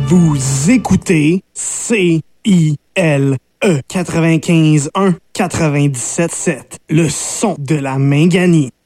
Vous écoutez CILE 95.1 97.7, le son de la Minganie.